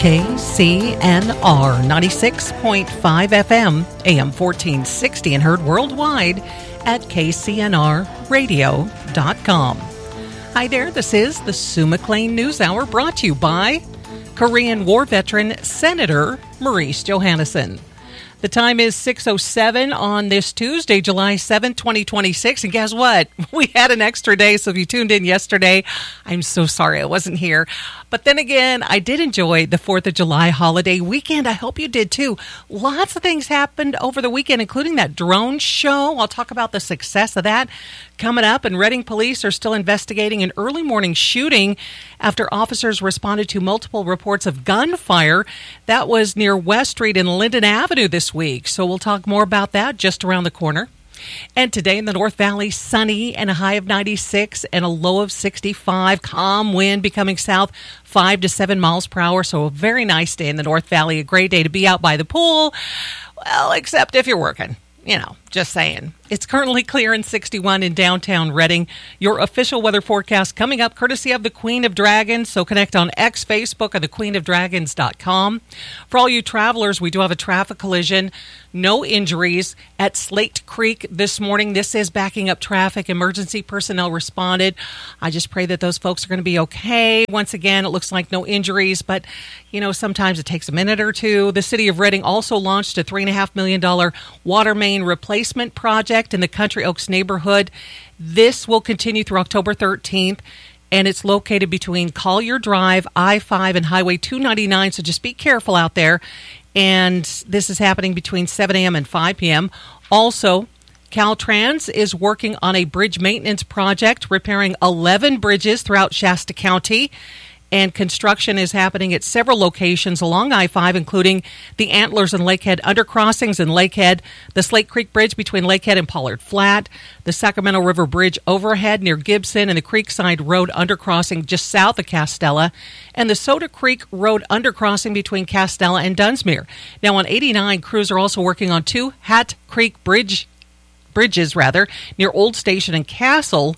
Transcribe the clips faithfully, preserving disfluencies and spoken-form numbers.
K C N R ninety-six point five F M, A M fourteen sixty, and heard worldwide at K C N R radio dot com. Hi there, this is the Sue McLean News Hour, brought to you by Korean War veteran Senator Maurice Johannesson. The time is six oh seven on this Tuesday, July seventh, twenty twenty-six. And guess what? We had an extra day, so if you tuned in yesterday, I'm so sorry I wasn't here. But then again, I did enjoy the fourth of July holiday weekend. I hope you did too. Lots of things happened over the weekend, including that drone show. I'll talk about the success of that coming up. And Reading police are still investigating an early morning shooting after officers responded to multiple reports of gunfire. That was near West Street and Linden Avenue this week. So we'll talk more about that just around the corner. And today in the North Valley, sunny and a high of ninety-six and a low of sixty-five. Calm wind becoming south five to seven miles per hour. So a very nice day in the North Valley. A great day to be out by the pool. Well, except if you're working. You know, just saying. It's currently clear and sixty-one in downtown Reading. Your official weather forecast coming up courtesy of the Queen of Dragons. So connect on X, Facebook, or the queen of dragons dot com. For all you travelers, we do have a traffic collision. No injuries at Slate Creek this morning. This is backing up traffic. Emergency personnel responded. I just pray that those folks are going to be okay. Once again, it looks like no injuries, but, you know, sometimes it takes a minute or two. The city of Reading also launched a three point five million dollars water main replacement project in the Country Oaks neighborhood. This will continue through October thirteenth. And it's located between Collier Drive, I five, and Highway two ninety-nine, so just be careful out there. And this is happening between seven a.m. and five p.m. Also, Caltrans is working on a bridge maintenance project, repairing eleven bridges throughout Shasta County. And construction is happening at several locations along I five, including the Antlers and Lakehead undercrossings in Lakehead, the Slate Creek Bridge between Lakehead and Pollard Flat, the Sacramento River Bridge overhead near Gibson, and the Creekside Road undercrossing just south of Castella, and the Soda Creek Road undercrossing between Castella and Dunsmuir. Now on eighty-nine, crews are also working on two Hat Creek Bridge bridges rather near Old Station and Castle,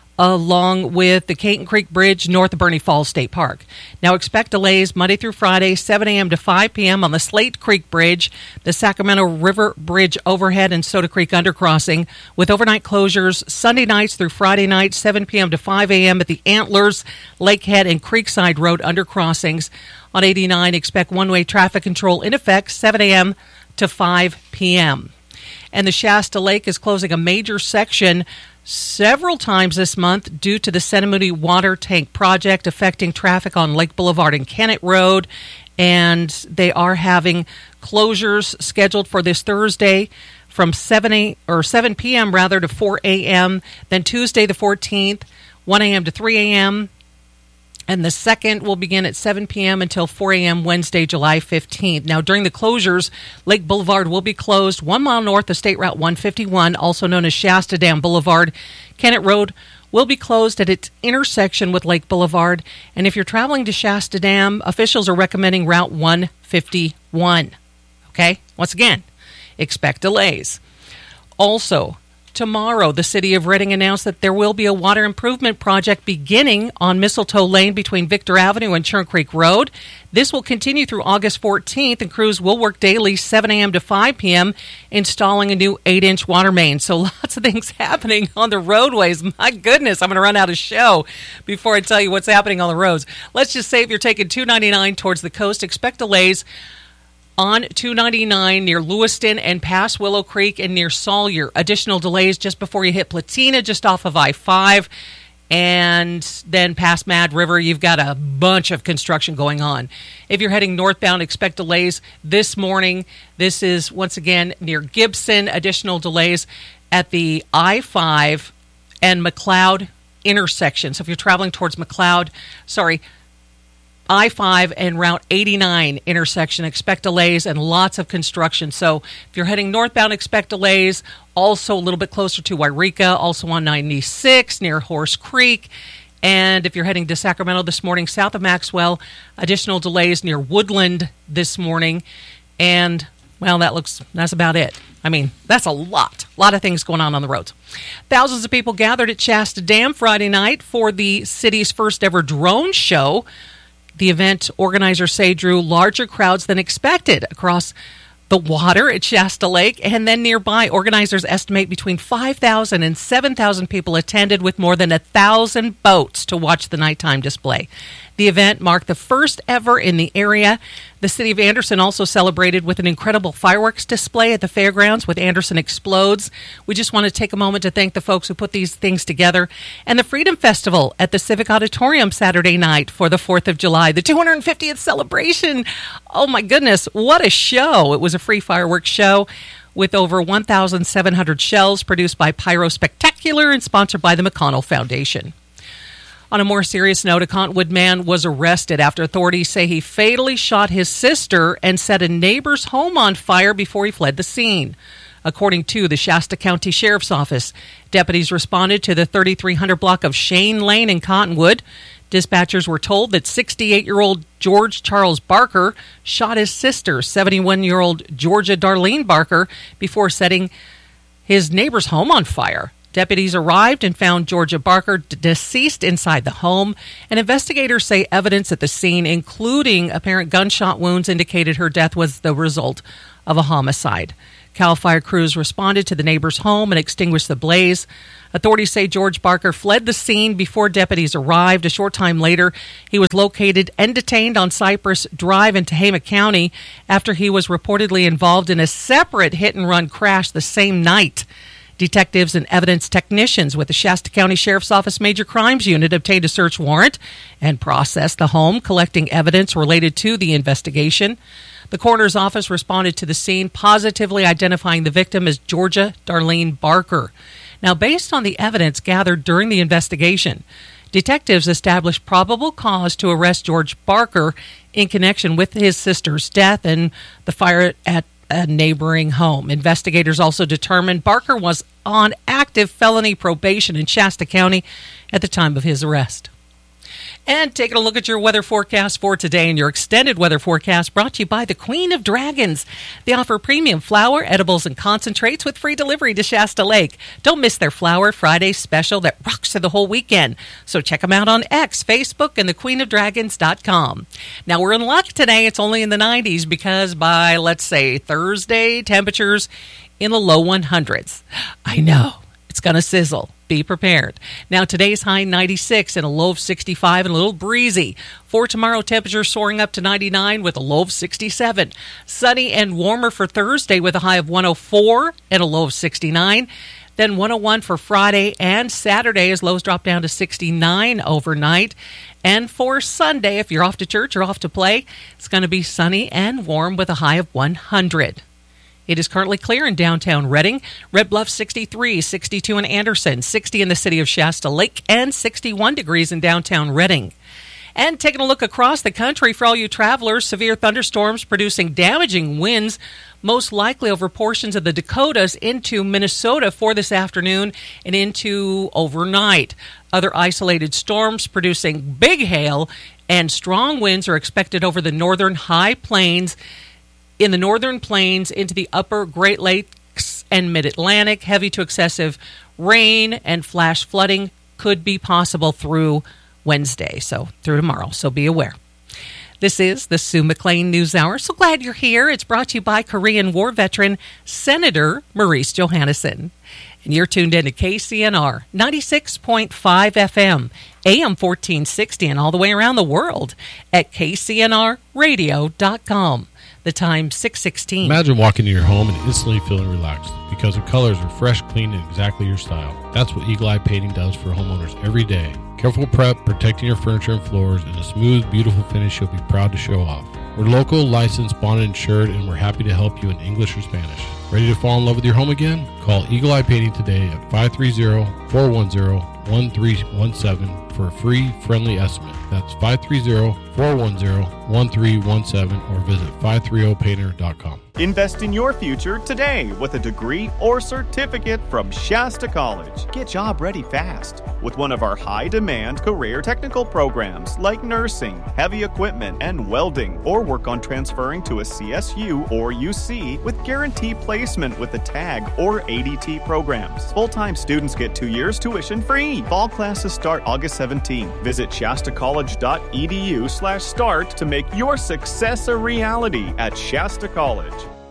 along with the Caton Creek Bridge north of Bernie Falls State Park. Now expect delays Monday through Friday, seven a.m. to five p.m. on the Slate Creek Bridge, the Sacramento River Bridge overhead, and Soda Creek undercrossing, with overnight closures Sunday nights through Friday nights, seven p.m. to five a.m. at the Antlers, Lakehead, and Creekside Road undercrossings. On eighty-nine, expect one-way traffic control in effect seven a.m. to five p.m. And the Shasta Lake is closing a major section several times this month due to the Santa Moody Water Tank Project affecting traffic on Lake Boulevard and Kennett Road. And they are having closures scheduled for this Thursday from seven a, or seven p.m. rather to four a.m. Then Tuesday the fourteenth, one a.m. to three a.m. And the second will begin at seven p.m. until four a.m. Wednesday, July fifteenth. Now, during the closures, Lake Boulevard will be closed one mile north of State Route one fifty-one, also known as Shasta Dam Boulevard. Kennett Road will be closed at its intersection with Lake Boulevard. And if you're traveling to Shasta Dam, officials are recommending Route one fifty-one. Okay? Once again, expect delays. Also, tomorrow, the city of Reading announced that there will be a water improvement project beginning on Mistletoe Lane between Victor Avenue and Churn Creek Road. This will continue through August fourteenth, and crews will work daily seven a.m. to five p.m. installing a new eight-inch water main. So lots of things happening on the roadways. My goodness, I'm going to run out of show before I tell you what's happening on the roads. Let's just say if you're taking two ninety-nine towards the coast, expect delays on two ninety-nine near Lewiston and past Willow Creek and near Sawyer. Additional delays just before you hit Platina, just off of I five. And then past Mad River, you've got a bunch of construction going on. If you're heading northbound, expect delays this morning. This is, once again, near Gibson. Additional delays at the I five and McLeod intersection. So if you're traveling towards McLeod, sorry, I five and Route eighty-nine intersection, expect delays and lots of construction. So if you're heading northbound, expect delays. Also a little bit closer to Wairika, also on ninety-six near Horse Creek. And if you're heading to Sacramento this morning, south of Maxwell, additional delays near Woodland this morning. And, well, that looks, that's about it. I mean, that's a lot. A lot of things going on on the roads. Thousands of people gathered at Shasta Dam Friday night for the city's first ever drone show. The event, organizers say, drew larger crowds than expected across the water at Shasta Lake and then nearby. Organizers estimate between five thousand and seven thousand people attended, with more than one thousand boats to watch the nighttime display. The event marked the first ever in the area. The city of Anderson also celebrated with an incredible fireworks display at the fairgrounds with Anderson Explodes. We just want to take a moment to thank the folks who put these things together. And the Freedom Festival at the Civic Auditorium Saturday night for the fourth of July, the two hundred fiftieth celebration. Oh my goodness, what a show. It was a free fireworks show with over one thousand seven hundred shells produced by Pyro Spectacular and sponsored by the McConnell Foundation. On a more serious note, a Cottonwood man was arrested after authorities say he fatally shot his sister and set a neighbor's home on fire before he fled the scene. According to the Shasta County Sheriff's Office, deputies responded to the thirty-three hundred block of Shane Lane in Cottonwood. Dispatchers were told that sixty-eight-year-old George Charles Barker shot his sister, seventy-one-year-old Georgia Darlene Barker, before setting his neighbor's home on fire. Deputies arrived and found Georgia Barker d- deceased inside the home, and investigators say evidence at the scene, including apparent gunshot wounds, indicated her death was the result of a homicide. CAL FIRE crews responded to the neighbor's home and extinguished the blaze. Authorities say George Barker fled the scene before deputies arrived. A short time later, he was located and detained on Cypress Drive in Tehama County after he was reportedly involved in a separate hit-and-run crash the same night. Detectives and evidence technicians with the Shasta County Sheriff's Office Major Crimes Unit obtained a search warrant and processed the home, collecting evidence related to the investigation. The coroner's office responded to the scene, positively identifying the victim as Georgia Darlene Barker. Now, based on the evidence gathered during the investigation, detectives established probable cause to arrest George Barker in connection with his sister's death and the fire at a neighboring home. Investigators also determined Barker was on active felony probation in Shasta County at the time of his arrest. And taking a look at your weather forecast for today, and your extended weather forecast brought to you by the Queen of Dragons. They offer premium flour, edibles, and concentrates with free delivery to Shasta Lake. Don't miss their Flower Friday special that rocks for the whole weekend. So check them out on X, Facebook, and the queen of dragons dot com. Now, we're in luck today. It's only in the nineties because by, let's say, Thursday, temperatures in the low hundreds. I know. It's going to sizzle. Be prepared. Now, today's high ninety-six and a low of sixty-five and a little breezy. For tomorrow, temperatures soaring up to ninety-nine with a low of sixty-seven. Sunny and warmer for Thursday with a high of one oh four and a low of sixty-nine. Then one oh one for Friday and Saturday as lows drop down to sixty-nine overnight. And for Sunday, if you're off to church or off to play, it's going to be sunny and warm with a high of one hundred. It is currently clear in downtown Redding. Red Bluff sixty-three, sixty-two in Anderson, sixty in the city of Shasta Lake, and sixty-one degrees in downtown Redding. And taking a look across the country for all you travelers, severe thunderstorms producing damaging winds, most likely over portions of the Dakotas into Minnesota for this afternoon and into overnight. Other isolated storms producing big hail and strong winds are expected over the northern high plains, in the northern plains into the upper Great Lakes and mid-Atlantic. Heavy to excessive rain and flash flooding could be possible through Wednesday, so through tomorrow, so be aware. This is the Sue McLean News Hour. So glad you're here. It's brought to you by Korean War veteran Senator Maurice Johannesson. And you're tuned in to K C N R ninety-six point five F M, A M fourteen sixty, and all the way around the world at K C N R radio dot com. The time, six sixteen. Imagine walking into your home and instantly feeling relaxed because the colors are fresh, clean, and exactly your style. That's what Eagle Eye Painting does for homeowners every day. Careful prep, protecting your furniture and floors, and a smooth, beautiful finish you'll be proud to show off. We're local, licensed, bonded, insured, and we're happy to help you in English or Spanish. Ready to fall in love with your home again? Call Eagle Eye Painting today at five three zero, four one zero, one three one seven for a free, friendly estimate. That's five three zero, four one zero, one three one seven or visit five three zero painter dot com. Invest in your future today with a degree or certificate from Shasta College. Get job ready fast with one of our high-demand career technical programs like nursing, heavy equipment, and welding, or work on transferring to a C S U or U C with guaranteed placement with the TAG or A D T programs. Full-time students get two years tuition free. Fall classes start August seventeenth. Visit shastacollege dot e d u slash slash start to make your success a reality at Shasta College.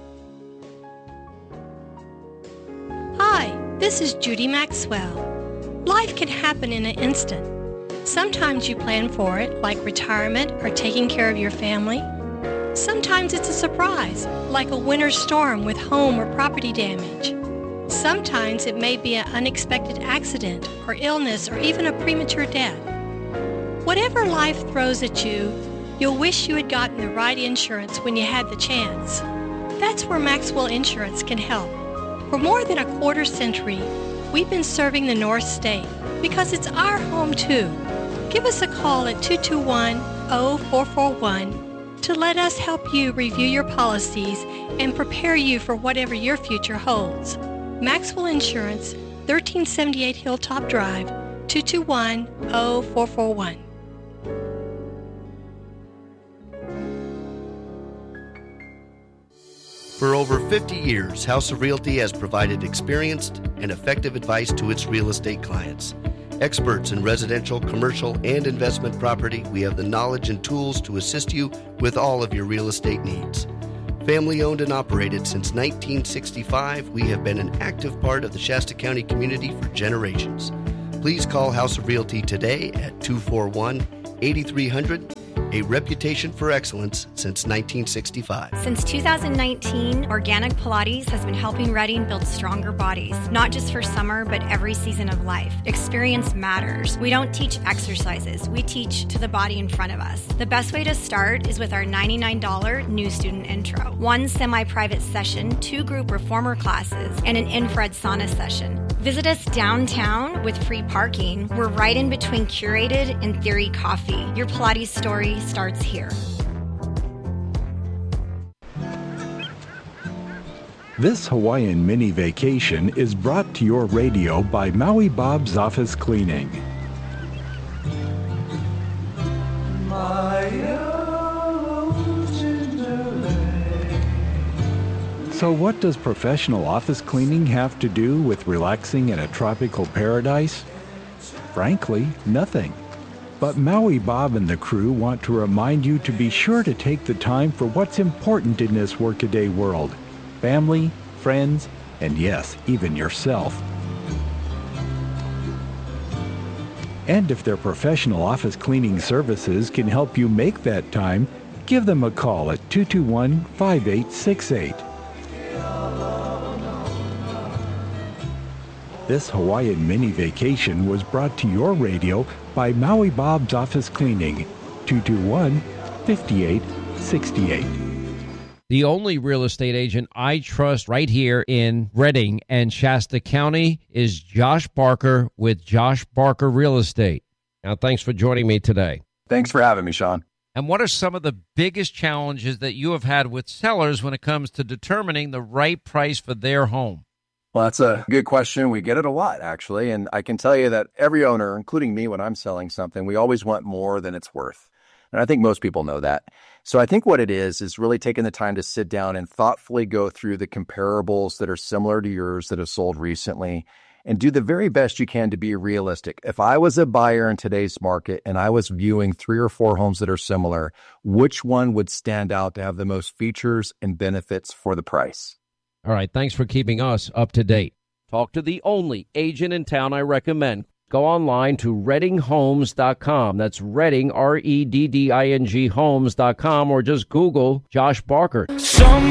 Hi, this is Judy Maxwell. Life can happen in an instant. Sometimes you plan for it, like retirement or taking care of your family. Sometimes it's a surprise, like a winter storm with home or property damage. Sometimes it may be an unexpected accident or illness or even a premature death. Whatever life throws at you, you'll wish you had gotten the right insurance when you had the chance. That's where Maxwell Insurance can help. For more than a quarter century, we've been serving the North State because it's our home too. Give us a call at two two one, zero four four one to let us help you review your policies and prepare you for whatever your future holds. Maxwell Insurance, thirteen seventy-eight Hilltop Drive, two two one, zero four four one. For over fifty years, House of Realty has provided experienced and effective advice to its real estate clients. Experts in residential, commercial, and investment property, we have the knowledge and tools to assist you with all of your real estate needs. Family owned and operated since nineteen sixty-five, we have been an active part of the Shasta County community for generations. Please call House of Realty today at two four one, eight three hundred, a reputation for excellence since nineteen sixty-five. Since two thousand nineteen, Organic Pilates has been helping Reading build stronger bodies, not just for summer, but every season of life. Experience matters. We don't teach exercises. We teach to the body in front of us. The best way to start is with our ninety-nine dollars new student intro. One semi-private session, two group reformer classes, and an infrared sauna session. Visit us downtown with free parking. We're right in between Curated and Theory Coffee. Your Pilates story starts here. This Hawaiian mini vacation is brought to your radio by Maui Bob's Office Cleaning. So what does professional office cleaning have to do with relaxing in a tropical paradise? Frankly, nothing. But Maui Bob and the crew want to remind you to be sure to take the time for what's important in this workaday world. Family, friends, and yes, even yourself. And if their professional office cleaning services can help you make that time, give them a call at two two one, five eight six eight. This Hawaiian mini vacation was brought to your radio by Maui Bob's Office Cleaning, two two one, five eight six eight. The only real estate agent I trust right here in Reading and Shasta County is Josh Barker with Josh Barker Real Estate. Now, thanks for joining me today. Thanks for having me, Sean. And what are some of the biggest challenges that you have had with sellers when it comes to determining the right price for their home? Well, that's a good question. We get it a lot, actually. And I can tell you that every owner, including me when I'm selling something, we always want more than it's worth. And I think most people know that. So I think what it is, is really taking the time to sit down and thoughtfully go through the comparables that are similar to yours that have sold recently and do the very best you can to be realistic. If I was a buyer in today's market and I was viewing three or four homes that are similar, which one would stand out to have the most features and benefits for the price? All right, thanks for keeping us up to date. Talk to the only agent in town I recommend. Go online to reading homes dot com. That's Reading, R E D D I N G homes dot com, or just Google Josh Barker. Some